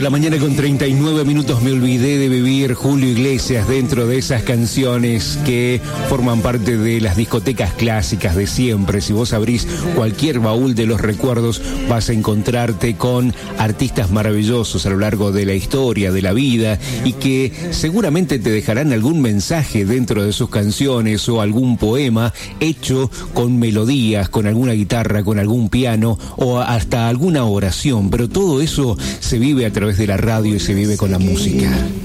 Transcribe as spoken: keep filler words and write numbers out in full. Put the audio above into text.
de la mañana con treinta y nueve minutos. Me olvidé de vivir Julio Iglesias dentro de esas canciones que forman parte de las discotecas clásicas de siempre. Si vos abrís cualquier baúl de los recuerdos, vas a encontrarte con artistas maravillosos a lo largo de la historia, de la vida, y que seguramente te dejarán algún mensaje dentro de sus canciones o algún poema hecho con melodías, con alguna guitarra, con algún piano o hasta alguna oración. Pero todo eso se vive a través de la radio y se vive con la música.